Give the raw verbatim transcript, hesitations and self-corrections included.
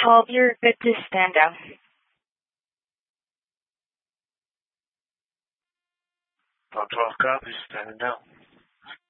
twelve, you're good to stand down. Bob twelve, copy, standing down.